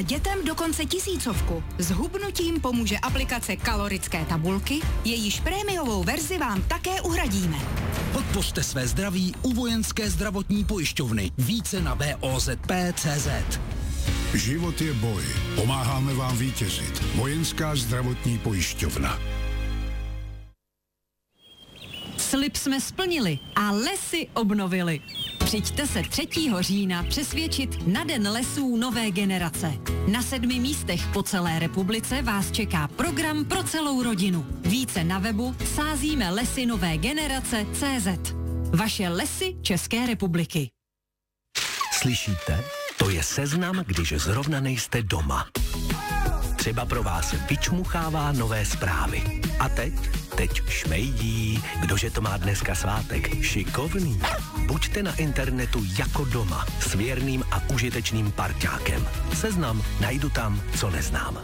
a dětem dokonce 1000. S hubnutím pomůže aplikace Kalorické tabulky, jejíž prémiovou verzi vám také uhradíme. Podpořte své zdraví u Vojenské zdravotní pojišťovny. Více na VOZP.cz. Život je boj. Pomáháme vám vítězit. Vojenská zdravotní pojišťovna. Slib jsme splnili a lesy obnovili. Přijďte se 3. října přesvědčit na Den lesů nové generace. Na 7 místech po celé republice vás čeká program pro celou rodinu. Více na webu sázíme lesy nové generace CZ. Vaše lesy České republiky. Slyšíte? To je seznam, když zrovna nejste doma. Třeba pro vás vyčmuchává nové zprávy. A teď šmejdí, kdože to má dneska svátek. Šikovný. Buďte na internetu jako doma, s věrným a užitečným parťákem. Seznam najdu tam, co neznám.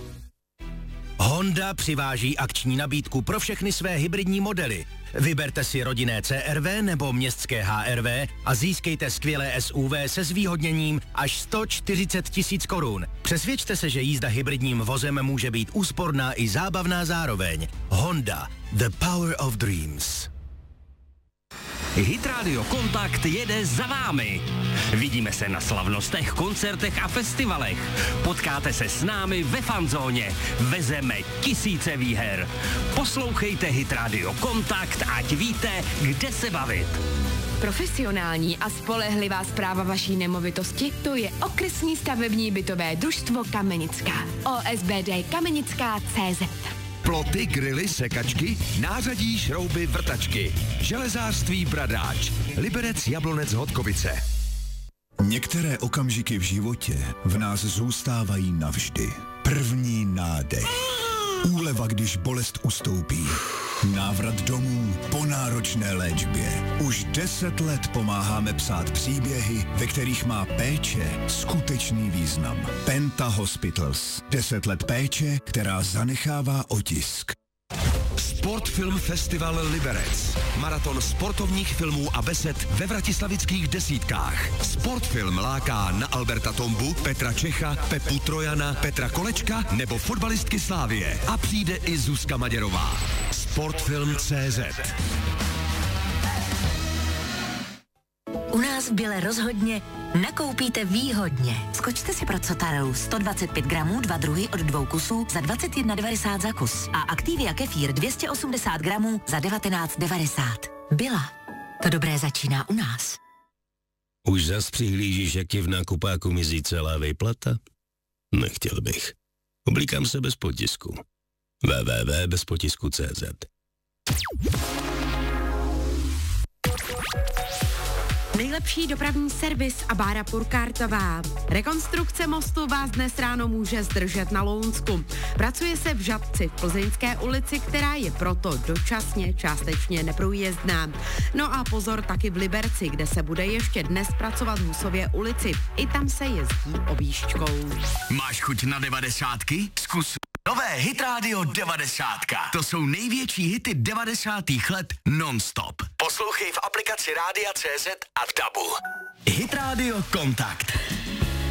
Honda přiváží akční nabídku pro všechny své hybridní modely. Vyberte si rodinné CR-V nebo městské HR-V a získejte skvělé SUV se zvýhodněním až 140 000 korun. Přesvědčte se, že jízda hybridním vozem může být úsporná i zábavná zároveň. Honda. The power of dreams. Hit Radio Kontakt jede za vámi. Vidíme se na slavnostech, koncertech a festivalech. Potkáte se s námi ve fanzóně. Vezeme 1000 výher. Poslouchejte Hit Radio Kontakt, ať víte, kde se bavit. Profesionální a spolehlivá správa vaší nemovitosti, to je Okresní stavební bytové družstvo Kamenická. OSBD Kamenická CZ. Ploty, grily, sekačky, nářadí, šrouby, vrtačky. Železářství Bradáč. Liberec, Jablonec, Hodkovice. Některé okamžiky v životě v nás zůstávají navždy. První nádech. Úleva, když bolest ustoupí. Návrat domů po náročné léčbě. Už 10 let pomáháme psát příběhy, ve kterých má péče skutečný význam. Penta Hospitals. 10 let péče, která zanechává otisk. Sportfilm Festival Liberec. Maraton sportovních filmů a besed ve vratislavických desítkách. Sportfilm láká na Alberta Tombu, Petra Čecha, Pepu Trojana, Petra Kolečka nebo fotbalistky Slávie. A přijde i Zuzka Maděrová. Sportfilm.cz. U nás v Bile rozhodně nakoupíte výhodně. Skočte si pro Cotarelu 125 gramů, 2 druhy od 2 kusů za 21,90 za kus. A Activia kefír 280 gramů za 19,90. Bila. To dobré začíná u nás. Už zas přihlížíš, jak ti v nákupáku mizí celá výplata? Nechtěl bych. Oblíkám se bez potisku. www.bezpotisku.cz. Nejlepší dopravní servis a Bára Purkártová. Rekonstrukce mostu vás dnes ráno může zdržet na Lounsku. Pracuje se v Žabci v Plzeňské ulici, která je proto dočasně částečně neprůjezdná. No a pozor taky v Liberci, kde se bude ještě dnes pracovat v Husově ulici. I tam se jezdí objížďkou. Máš chuť na 90? Zkus nové Hit Radio 90. To jsou největší hity 90. let non-stop. Poslouchej v aplikaci Rádia CZ a v DABu. Hit Radio Kontakt.